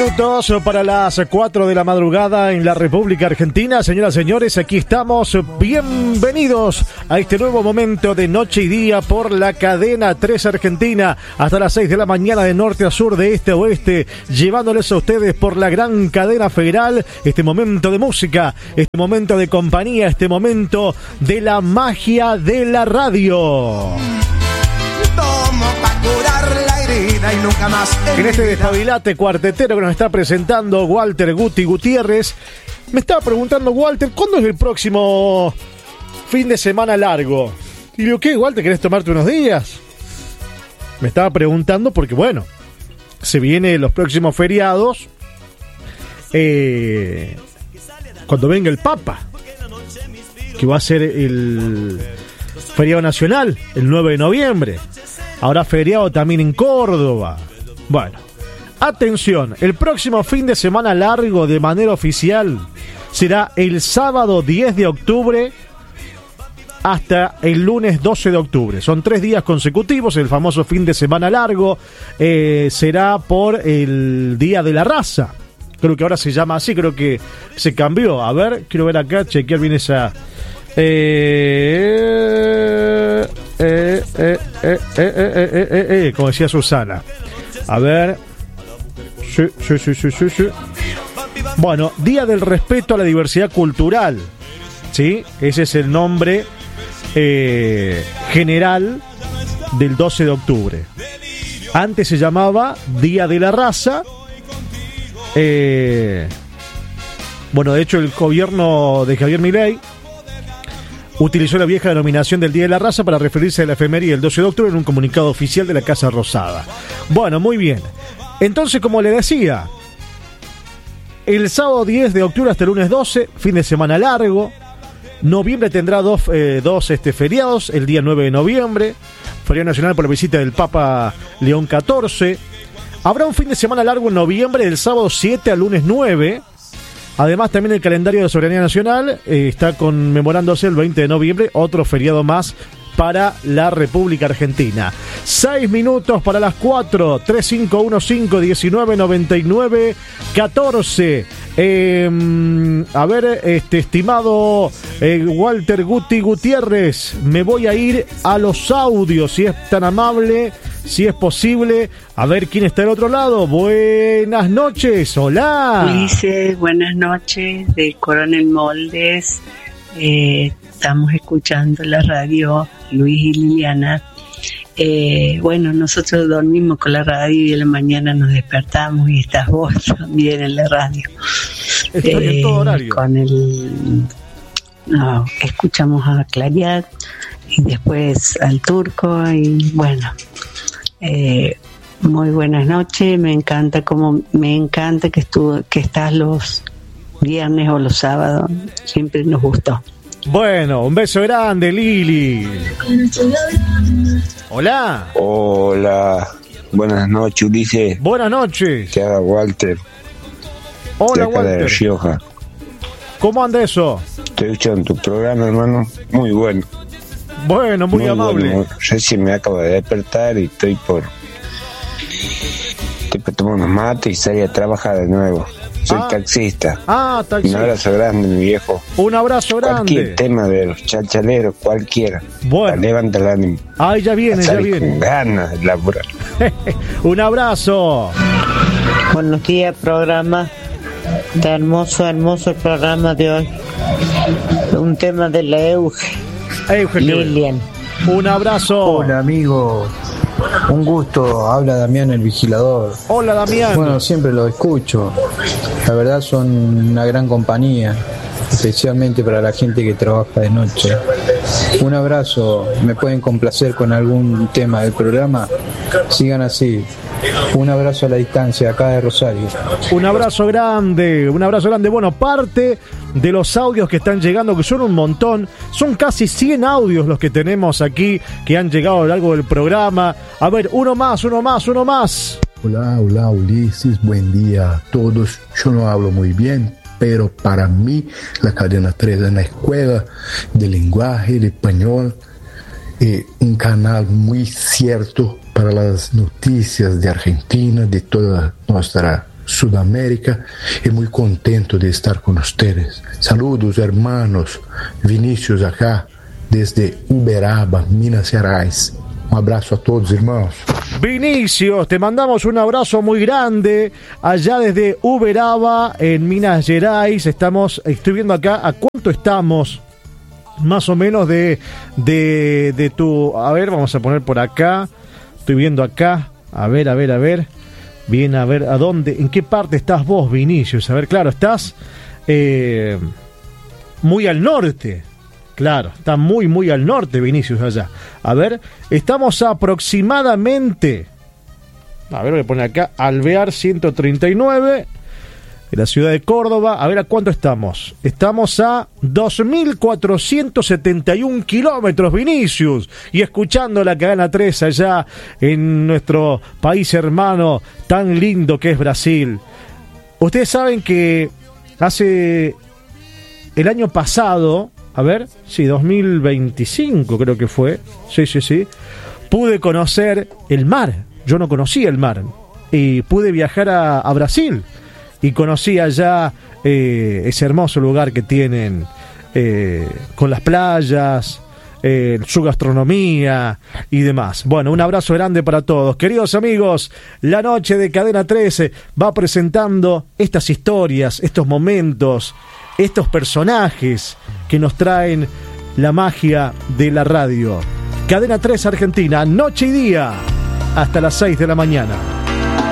minutos para las 4 de la madrugada en la República Argentina. Señoras y señores, aquí estamos. Bienvenidos a este nuevo momento de Noche y Día por la cadena 3 Argentina. Hasta las 6 de la mañana, de norte a sur, de este a oeste, llevándoles a ustedes por la gran cadena federal este momento de música, este momento de compañía, este momento de la magia de la radio. Y nunca más en este despabilate cuartetero que nos está presentando Walter Guti Gutiérrez, me estaba preguntando, Walter, ¿cuándo es el próximo fin de semana largo? Y digo, ¿qué, Walter, querés tomarte unos días? Me estaba preguntando porque, bueno, se vienen los próximos feriados, cuando venga el Papa, que va a ser el feriado nacional, el 9 de noviembre. Habrá feriado también en Córdoba. Bueno, atención, el próximo fin de semana largo de manera oficial será el sábado 10 de octubre hasta el lunes 12 de octubre. Son 3 días consecutivos, el famoso fin de semana largo. Será por el Día de la Raza. Creo que ahora se llama así, creo que se cambió. A ver, quiero ver acá, chequear bien esa... como decía Susana. A ver. Sí. Bueno, Día del Respeto a la Diversidad Cultural. ¿Sí? Ese es el nombre general del 12 de octubre. Antes se llamaba Día de la Raza. Bueno, de hecho, el gobierno de Javier Milei utilizó la vieja denominación del Día de la Raza para referirse a la efeméride del 12 de octubre en un comunicado oficial de la Casa Rosada. Bueno, muy bien. Entonces, como le decía, el sábado 10 de octubre hasta el lunes 12, fin de semana largo. Noviembre tendrá dos feriados, el día 9 de noviembre, feriado nacional por la visita del Papa León XIV. Habrá un fin de semana largo en noviembre, del sábado 7 al lunes 9. Además, también el calendario de soberanía nacional está conmemorándose el 20 de noviembre, otro feriado más para la República Argentina. 6 minutos para las 4, 3515-1999-14. A ver, estimado Walter Guti Gutiérrez, me voy a ir a los audios, si es tan amable, si es posible. A ver quién está del otro lado. Buenas noches, hola. Ulises, buenas noches, de Coronel Moldes. Estamos escuchando la radio, Luis y Liliana. Bueno, nosotros dormimos con la radio y en la mañana nos despertamos y estás vos también en la radio. Estoy en todo horario. Escuchamos a Clariat y después al Turco y bueno, muy buenas noches. Me encanta que estás los viernes o los sábados, siempre nos gustó. Bueno, un beso grande, Lili. Hola. Hola. Buenas noches, Ulises. Buenas noches. Te haga Walter. Hola, de acá Walter. De Rioja. ¿Cómo anda eso? Estoy escuchando tu programa, hermano. Muy bueno. Bueno, muy amable. Bueno. Recién me acabo de despertar y estoy por tomar unos mates y salir a trabajar de nuevo. Soy taxista. Taxista. Un abrazo grande, mi viejo. Un abrazo grande. Cualquier tema de los chachaleros, cualquiera. Bueno. Levanta el ánimo. Ay, ya viene. Con ganas de laburar. Un abrazo. Buenos días, programa. Está hermoso el programa de hoy. Un tema de la Euge. Lilian. Un abrazo. Hola, amigo. Un gusto, habla Damián el Vigilador. Hola, Damián. Bueno, siempre lo escucho. La verdad son una gran compañía, especialmente para la gente que trabaja de noche. Un abrazo, ¿me pueden complacer con algún tema del programa? Sigan así. Un abrazo a la distancia, acá de Rosario. Un abrazo grande. Bueno, parte de los audios que están llegando, que son un montón, son casi 100 audios los que tenemos aquí, que han llegado a lo largo del programa. A ver, uno más. Hola Ulises, buen día a todos. Yo no hablo muy bien, pero para mí la cadena 3 es una escuela de lenguaje, de español, un canal muy cierto para las noticias de Argentina, de toda nuestra Sudamérica y muy contento de estar con ustedes. Saludos, hermanos. Vinicius acá desde Uberaba, Minas Gerais. Un abrazo a todos, hermanos. Vinicius, te mandamos un abrazo muy grande allá desde Uberaba, en Minas Gerais. Estoy viendo acá a cuánto estamos más o menos de tu... A ver, vamos a poner por acá. Estoy viendo acá. A ver. Bien, a ver, ¿a dónde? ¿En qué parte estás vos, Vinicius? A ver, claro, estás muy al norte. Claro, está muy al norte, Vinicius, allá. A ver, estamos aproximadamente... A ver, voy a poner acá, Alvear 139, en la ciudad de Córdoba. A ver, ¿a cuánto estamos? Estamos a 2.471 kilómetros, Vinicius. Y escuchando la Cadena 3 allá en nuestro país hermano tan lindo que es Brasil. Ustedes saben que hace el año pasado... A ver, sí, 2025 creo que fue. Sí. Pude conocer el mar. Yo no conocía el mar. Y pude viajar a Brasil. Y conocí allá ese hermoso lugar que tienen con las playas, su gastronomía y demás. Bueno, un abrazo grande para todos. Queridos amigos, la noche de Cadena 13 va presentando estas historias, estos momentos, estos personajes que nos traen la magia de la radio. Cadena 3 Argentina, noche y día, hasta las 6 de la mañana.